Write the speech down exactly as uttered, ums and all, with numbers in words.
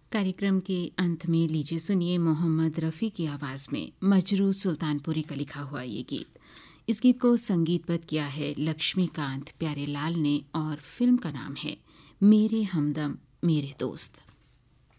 कार्यक्रम के अंत में लीजिए सुनिए मोहम्मद रफ़ी की आवाज़ में मजरू सुल्तानपुरी का लिखा हुआ ये गीत। इस गीत को संगीतबद्ध किया है लक्ष्मीकांत प्यारेलाल ने और फिल्म का नाम है मेरे हमदम मेरे दोस्त।